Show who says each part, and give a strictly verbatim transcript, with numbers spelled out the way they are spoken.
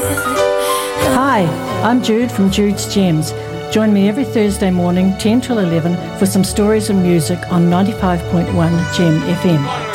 Speaker 1: Hi, I'm Jude from Jude's Gems. Join me every Thursday morning, ten till eleven, for some stories and music on ninety-five point one Gem F M.